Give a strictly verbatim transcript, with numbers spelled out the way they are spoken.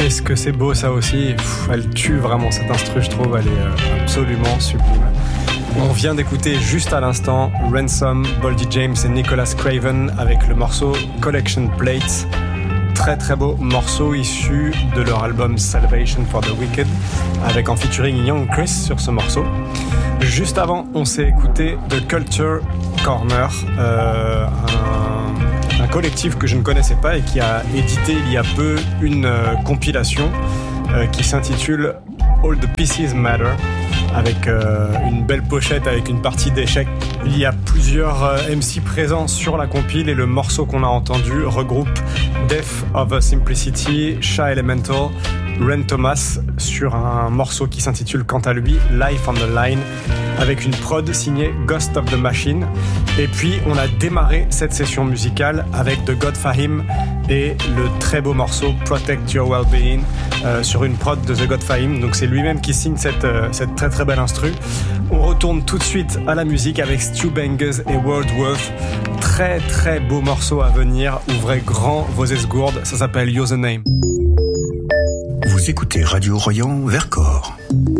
Qu'est-ce que c'est beau ça aussi. Pff, elle tue vraiment cette instru, je trouve. Elle est euh, absolument sublime. On vient d'écouter juste à l'instant Ransom, Boldy James et Nicholas Craven avec le morceau Collection Plates. Très très beau morceau issu de leur album Salvation for the Wicked, avec en featuring Young Chris sur ce morceau. Juste avant, on s'est écouté The Culture Corner, euh, un, un collectif que je ne connaissais pas et qui a édité il y a peu une euh, compilation euh, qui s'intitule All the Pieces Matter, avec euh, une belle pochette avec une partie d'échecs. Il y a plusieurs euh, M C présents sur la compile et le morceau qu'on a entendu regroupe Death of a Simplicity, Sha Elemental, Ren Thomas sur un morceau qui s'intitule quant à lui Life on the Line, avec une prod signée Ghost of the Machine. Et puis on a démarré cette session musicale avec The God Fahim et le très beau morceau Protect Your Wellbeing euh, sur une prod de The God Fahim. Donc c'est lui-même qui signe cette, euh, cette très très belle instru. On retourne tout de suite à la musique avec Stu Bangers et Wordsworth. Très très beau morceau à venir. Ouvrez grand vos esgourdes. Ça s'appelle You're the Name. Vous écoutez Radio Royan Vercors.